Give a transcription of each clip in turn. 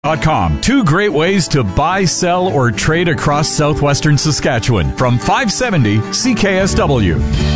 Com. Two great ways to buy, sell, or trade across southwestern Saskatchewan from 570 CKSW.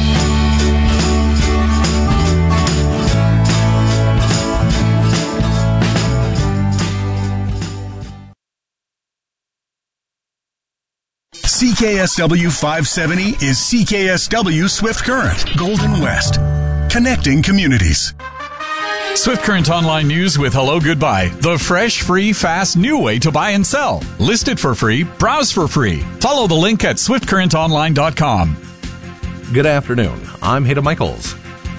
CKSW 570 is CKSW Swift Current, Golden West, connecting communities. Swift Current Online News with Hello Goodbye, the fresh, free, fast, new way to buy and sell. List it for free, browse for free. Follow the link at swiftcurrentonline.com. Good afternoon. I'm Hayden Michaels.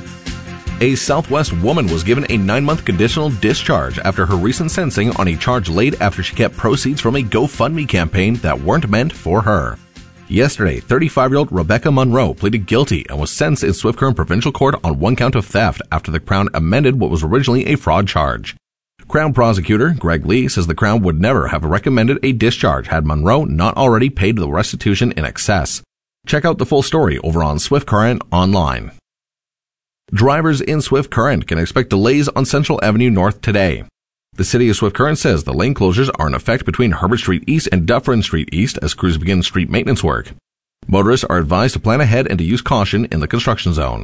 A Southwest woman was given a 9-month conditional discharge after her recent sentencing on a charge laid after she kept proceeds from a GoFundMe campaign that weren't meant for her. Yesterday, 35-year-old Rebecca Monroe pleaded guilty and was sentenced in Swift Current Provincial Court on 1 count of theft after the Crown amended what was originally a fraud charge. Crown Prosecutor Greg Lee says the Crown would never have recommended a discharge had Monroe not already paid the restitution in excess. Check out the full story over on Swift Current Online. Drivers in Swift Current can expect delays on Central Avenue North today. The City of Swift Current says the lane closures are in effect between Herbert Street East and Dufferin Street East as crews begin street maintenance work. Motorists are advised to plan ahead and to use caution in the construction zone.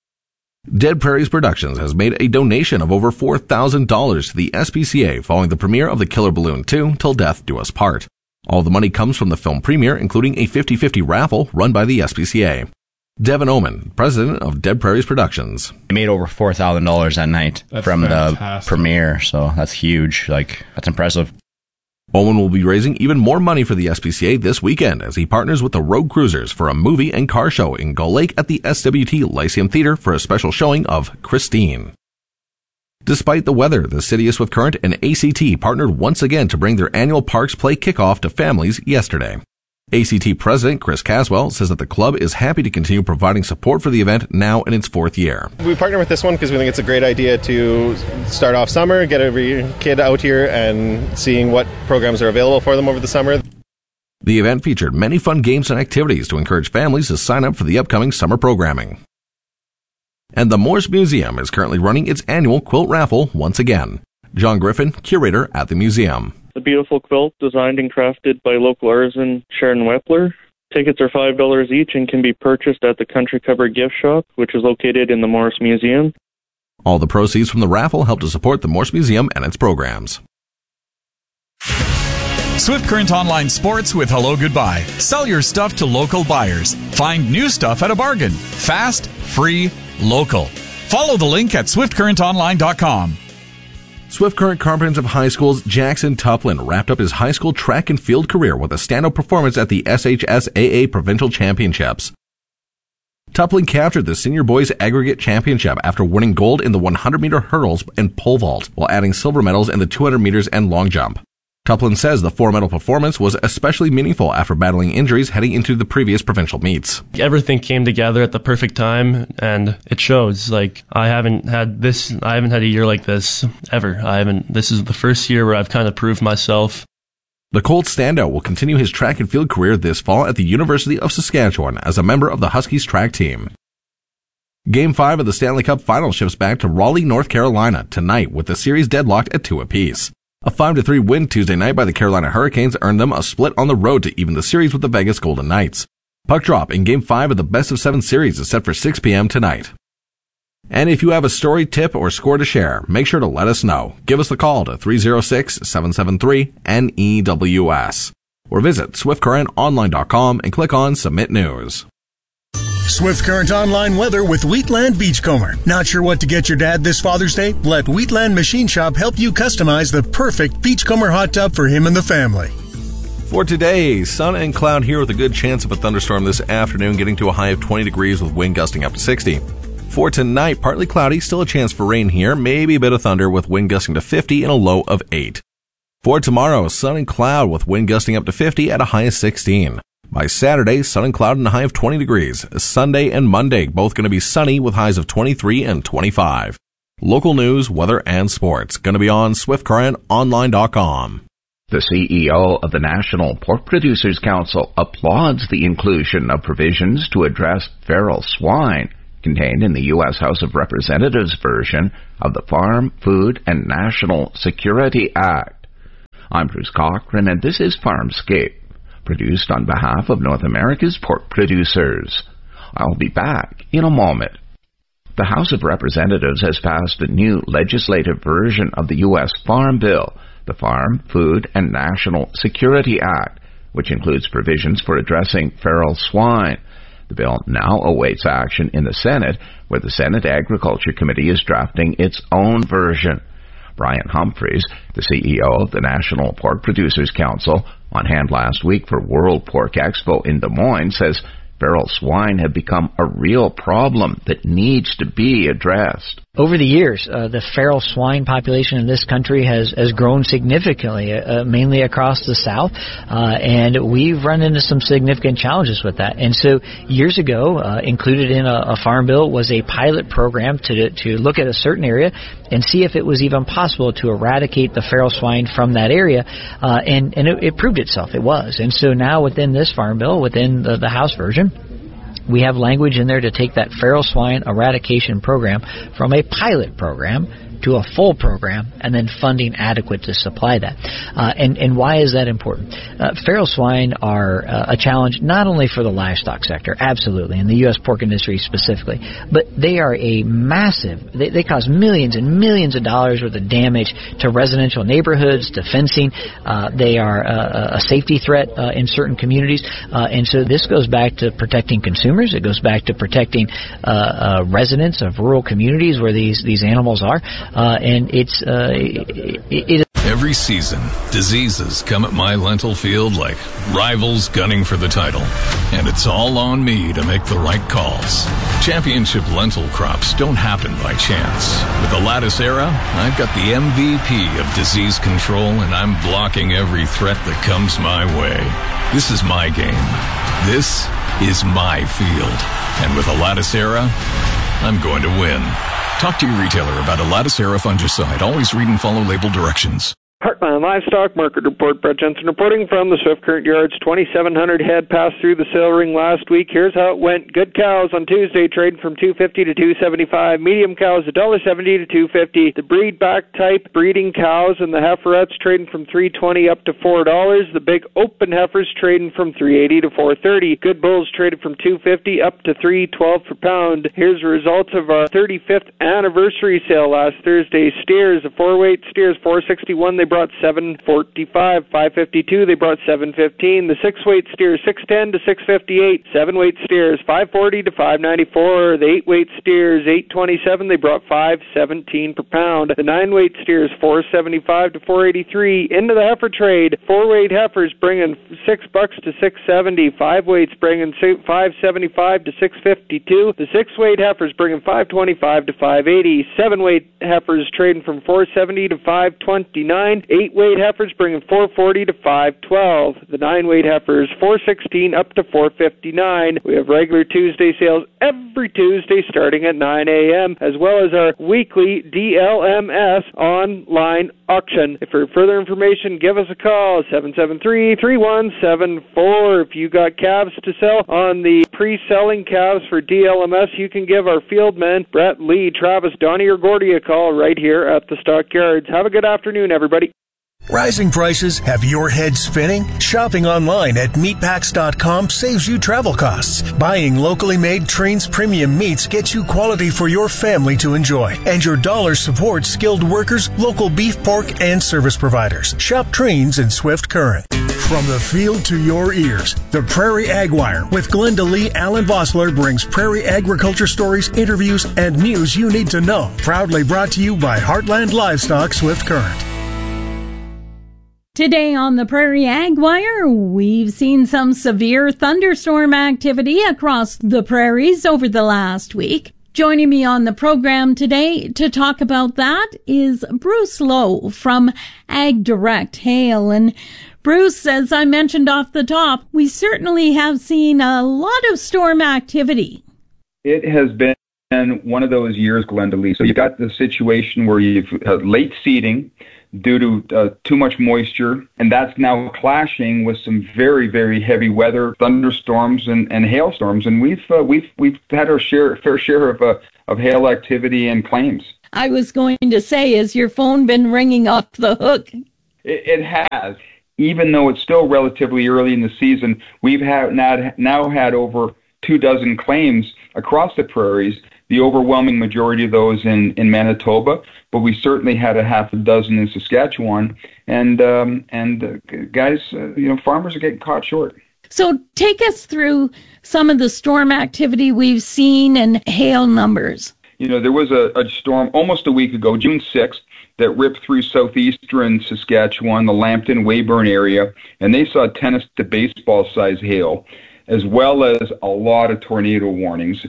Dead Prairies Productions has made a donation of over $4,000 to the SPCA following the premiere of The Killer Balloon 2, Till Death Do Us Part. All the money comes from the film premiere, including a 50-50 raffle run by the SPCA. Devin Oman, president of Dead Prairies Productions. I made over $4,000 that night from the premiere, so that's huge. That's impressive. Oman will be raising even more money for the SPCA this weekend as he partners with the Road Cruisers for a movie and car show in Gull Lake at the SWT Lyceum Theatre for a special showing of Christine. Despite the weather, the City of Swift Current and ACT partnered once again to bring their annual Parks Play kickoff to families yesterday. ACT President Chris Caswell says that the club is happy to continue providing support for the event now in its 4th year. We partner with this one because we think it's a great idea to start off summer, get every kid out here and seeing what programs are available for them over the summer. The event featured many fun games and activities to encourage families to sign up for the upcoming summer programming. And the Morse Museum is currently running its annual quilt raffle once again. John Griffin, curator at the museum. A beautiful quilt designed and crafted by local artisan Sharon Wepler. Tickets are $5 each and can be purchased at the Country Cover Gift Shop, which is located in the Morse Museum. All the proceeds from the raffle help to support the Morse Museum and its programs. Swift Current Online Sports with Hello Goodbye. Sell your stuff to local buyers. Find new stuff at a bargain. Fast, free, local. Follow the link at swiftcurrentonline.com. Swift Current Comprehensive High School's Jackson Tuplin wrapped up his high school track and field career with a standout performance at the SHSAA Provincial Championships. Tuplin captured the Senior Boys Aggregate Championship after winning gold in the 100-meter hurdles and pole vault, while adding silver medals in the 200 meters and long jump. Tuplin says the 4-medal performance was especially meaningful after battling injuries heading into the previous provincial meets. Everything came together at the perfect time, and it shows. I haven't had a year like this ever. This is the first year where I've kind of proved myself. The Colt standout will continue his track and field career this fall at the University of Saskatchewan as a member of the Huskies track team. Game 5 of the Stanley Cup Final shifts back to Raleigh, North Carolina tonight with the series deadlocked at 2 apiece. A 5-3 win Tuesday night by the Carolina Hurricanes earned them a split on the road to even the series with the Vegas Golden Knights. Puck drop in Game 5 of the best-of-7 series is set for 6 p.m. tonight. And if you have a story, tip, or score to share, make sure to let us know. Give us a call to 306-773-NEWS or visit swiftcurrentonline.com and click on Submit News. Swift Current Online weather with Wheatland Beachcomber. Not sure what to get your dad this Father's Day? Let Wheatland Machine Shop help you customize the perfect Beachcomber hot tub for him and the family. For today, sun and cloud here with a good chance of a thunderstorm this afternoon, getting to a high of 20 degrees with wind gusting up to 60. For tonight, partly cloudy, still a chance for rain here, maybe a bit of thunder with wind gusting to 50 and a low of 8. For tomorrow, sun and cloud with wind gusting up to 50 at a high of 16. By Saturday, sun and cloud and a high of 20 degrees. Sunday and Monday, both going to be sunny with highs of 23 and 25. Local news, weather, and sports. Going to be on swiftcurrentonline.com. The CEO of the National Pork Producers Council applauds the inclusion of provisions to address feral swine contained in the U.S. House of Representatives version of the Farm, Food, and National Security Act. I'm Bruce Cochran, and this is Farmscape, produced on behalf of North America's pork producers. I'll be back in a moment. The House of Representatives has passed a new legislative version of the U.S. Farm Bill, the Farm, Food, and National Security Act, which includes provisions for addressing feral swine. The bill now awaits action in the Senate, where the Senate Agriculture Committee is drafting its own version. Brian Humphreys, the CEO of the National Pork Producers Council, on hand last week for World Pork Expo in Des Moines, says feral swine have become a real problem that needs to be addressed. Over the years, the feral swine population in this country has grown significantly, mainly across the South, and we've run into some significant challenges with that. And so years ago, included in a farm bill was a pilot program to look at a certain area and see if it was even possible to eradicate the feral swine from that area, and it proved itself. It was. And so now within this farm bill, within the House version, we have language in there to take that feral swine eradication program from a pilot program to a full program, and then funding adequate to supply that. And why is that important? Feral swine are a challenge not only for the livestock sector, absolutely, and the U.S. pork industry specifically, but they are a massive, they cause millions and millions of dollars worth of damage to residential neighborhoods, to fencing. They are a safety threat in certain communities. And so this goes back to protecting consumers. It goes back to protecting residents of rural communities where these animals are. And every season, diseases come at my lentil field like rivals gunning for the title. And it's all on me to make the right calls. Championship lentil crops don't happen by chance. With the Lattice Era, I've got the MVP of disease control, and I'm blocking every threat that comes my way. This is my game. This is my field. And with the Lattice Era, I'm going to win. Talk to your retailer about a Lattice Era fungicide. Always read and follow label directions. Heartland Livestock Market Report. Brett Jensen reporting from the Swift Current Yards. 2,700 head passed through the sale ring last week. Here's how it went. Good cows on Tuesday trading from $2.50 to $2.75. Medium cows $1.70 to $2.50. The breed back type breeding cows and the heiferettes trading from $3.20 up to $4. The big open heifers trading from $3.80 to $4.30. Good bulls traded from $2.50 up to $3.12 per pound. Here's the results of our 35th anniversary sale last Thursday. Steers, the 4-weight steers $4.61. They brought $7.45, $5.52. They brought $7.15. The 6-weight steers $6.10 to $6.58. 7-weight steers $5.40 to $5.94. The 8-weight steers $8.27. They brought $5.17 per pound. The 9-weight steers $4.75 to $4.83. Into the heifer trade, 4-weight heifers bringing $6 to $6.70. 5-weights bringing $5.75 to $6.52. The 6-weight heifers bringing $5.25 to $5.80. 7-weight heifers trading from $4.70 to $5.29. 8-weight heifers bringing $4.40 to $5.12. The 9-weight heifers $4.16 up to $4.59. We have regular Tuesday sales every Tuesday starting at 9 a.m. as well as our weekly DLMS online auction. For further information, give us a call, 773-3174. If you got calves to sell on the pre-selling calves for DLMS, you can give our field men, Brett, Lee, Travis, Donnie, or Gordy a call right here at the stockyards. Have a good afternoon, everybody. Rising prices have your head spinning? Shopping online at meatpacks.com saves you travel costs. Buying locally made Trains premium meats gets you quality for your family to enjoy. And your dollars support skilled workers, local beef, pork, and service providers. Shop Trains in Swift Current. From the field to your ears, the Prairie Ag Wire with Glenda Lee Allen Vossler brings prairie agriculture stories, interviews, and news you need to know. Proudly brought to you by Heartland Livestock Swift Current. Today on the Prairie Ag Wire, we've seen some severe thunderstorm activity across the prairies over the last week. Joining me on the program today to talk about that is Bruce Lowe from Ag Direct Hail. And Bruce, as I mentioned off the top, we certainly have seen a lot of storm activity. It has been one of those years, Glenda Lee. So you got the situation where you've late seeding due to too much moisture, and that's now clashing with some very, very heavy weather, thunderstorms and hailstorms, and we've had our fair share of hail activity and claims. I was going to say, has your phone been ringing off the hook? It has. Even though it's still relatively early in the season, we've now had over 24 claims across the prairies, the overwhelming majority of those in Manitoba, but we certainly had a half a dozen in Saskatchewan. And guys, farmers are getting caught short. So take us through some of the storm activity we've seen and hail numbers. There was a storm almost a week ago, June 6th, that ripped through southeastern Saskatchewan, the Lambton-Weyburn area, and they saw tennis to baseball size hail, as well as a lot of tornado warnings.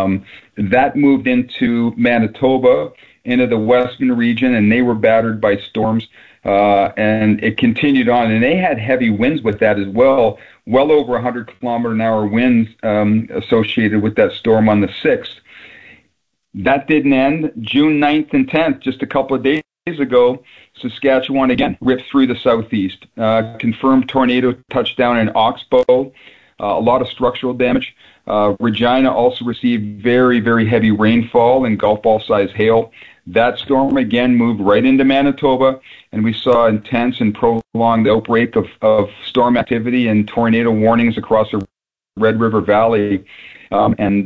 That moved into Manitoba, into the western region, and they were battered by storms, and it continued on. And they had heavy winds with that as well over 100-kilometer-an-hour winds associated with that storm on the 6th. That didn't end. June 9th and 10th, just a couple of days ago, Saskatchewan again ripped through the southeast. Confirmed tornado touchdown in Oxbow. A lot of structural damage. Regina also received very, very heavy rainfall and golf ball size hail. That storm again moved right into Manitoba, and we saw intense and prolonged outbreak of storm activity and tornado warnings across the Red River Valley. And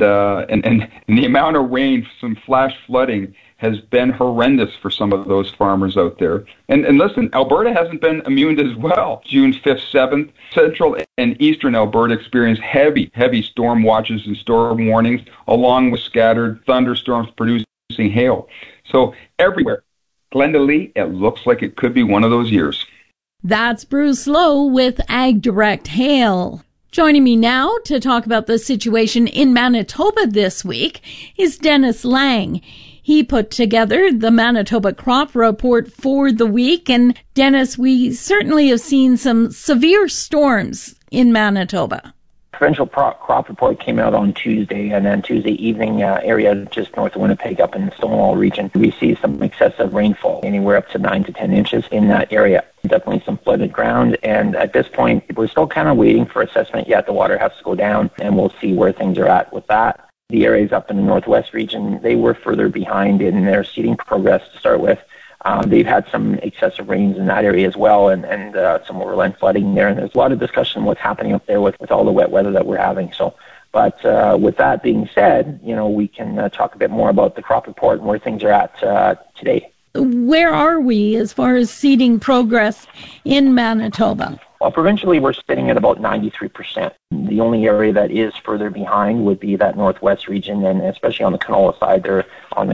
the amount of rain, some flash flooding, has been horrendous for some of those farmers out there. And listen, Alberta hasn't been immune as well. June 5th, 7th, central and eastern Alberta experienced heavy storm watches and storm warnings, along with scattered thunderstorms producing hail. So everywhere, Glendalee, it looks like it could be one of those years. That's Bruce Lowe with Ag Direct Hail. Joining me now to talk about the situation in Manitoba this week is Dennis Lang. He put together the Manitoba Crop Report for the week. And Dennis, we certainly have seen some severe storms in Manitoba. Provincial crop report came out on Tuesday, and then Tuesday evening, area just north of Winnipeg up in the Stonewall region, we see some excessive rainfall, anywhere up to 9 to 10 inches in that area. Definitely some flooded ground, and at this point, we're still kind of waiting for assessment yet. The water has to go down, and we'll see where things are at with that. The areas up in the northwest region, they were further behind in their seeding progress to start with. They've had some excessive rains in that area as well, and some overland flooding there. And there's a lot of discussion what's happening up there with all the wet weather that we're having. So, but with that being said, we can talk a bit more about the crop report and where things are at today. Where are we as far as seeding progress in Manitoba? Well, provincially, we're sitting at about 93%. The only area that is further behind would be that northwest region, and especially on the canola side, they're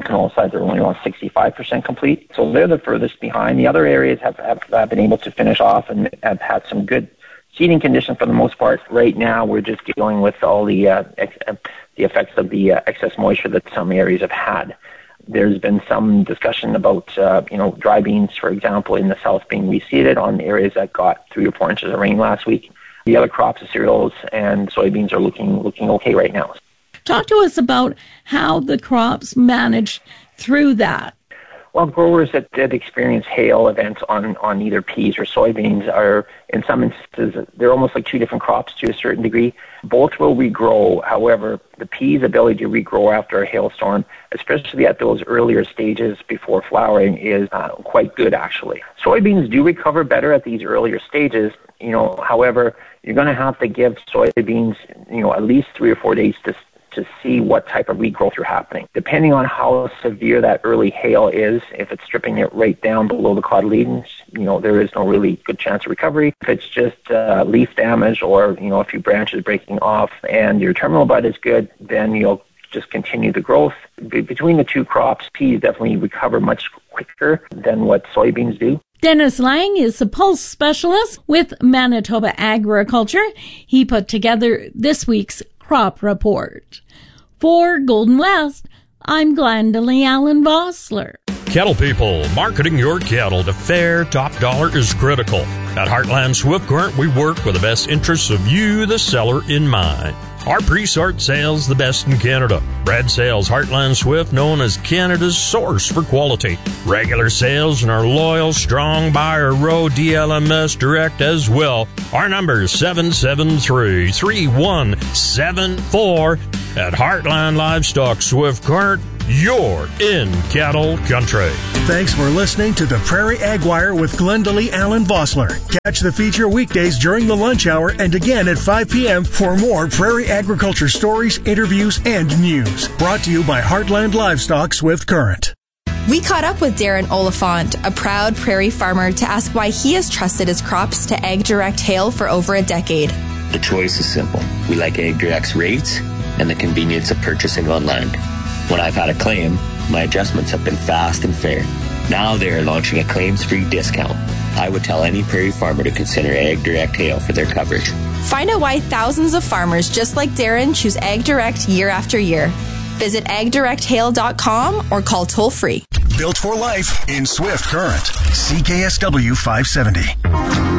only around 65% complete. So they're the furthest behind. The other areas have been able to finish off and have had some good seeding conditions for the most part. Right now, we're just dealing with all the effects of the excess moisture that some areas have had. There's been some discussion about, dry beans, for example, in the south being reseeded on areas that got 3 or 4 inches of rain last week. The other crops, the cereals and soybeans, are looking okay right now. Talk to us about how the crops managed through that. Well, growers that did experience hail events on either peas or soybeans are, in some instances, they're almost like two different crops to a certain degree. Both will regrow. However, the peas' ability to regrow after a hailstorm, especially at those earlier stages before flowering, is quite good, actually. Soybeans do recover better at these earlier stages. However, you're going to have to give soybeans, at least 3 or 4 days to see what type of regrowth are happening. Depending on how severe that early hail is, if it's stripping it right down below the cotyledons, there is no really good chance of recovery. If it's just leaf damage or, a few branches breaking off and your terminal bud is good, then you'll just continue the growth. Between the two crops, peas definitely recover much quicker than what soybeans do. Dennis Lang is a pulse specialist with Manitoba Agriculture. He put together this week's crop report. For Golden West, I'm Glendalee Allen Vossler. Cattle people, marketing your cattle to fair top dollar is critical. At Heartland Swift Current, we work with the best interests of you, the seller, in mind. Our pre-sort sales the best in Canada. Brad Sales Heartland Swift, known as Canada's source for quality. Regular sales and our loyal, strong buyer row DLMS Direct as well. Our number is 773-3174. At Heartland Livestock Swift Current, You're in cattle country. Thanks for listening to the Prairie Ag Wire with Glenda Lee Allen Vossler. Catch the feature weekdays during the lunch hour and again at 5 p.m. for more prairie agriculture stories, interviews, and news. Brought to you by Heartland Livestock Swift Current. We caught up with Darren Oliphant, a proud prairie farmer, to ask why he has trusted his crops to Ag Direct Hail for over a decade. The choice is simple. We like Ag Direct's rates and the convenience of purchasing on land. When I've had a claim, my adjustments have been fast and fair. Now they're launching a claims-free discount. I would tell any prairie farmer to consider Ag Direct Hail for their coverage. Find out why thousands of farmers just like Darren choose Ag Direct year after year. Visit agdirecthail.com or call toll-free. Built for life in Swift Current. CKSW 570.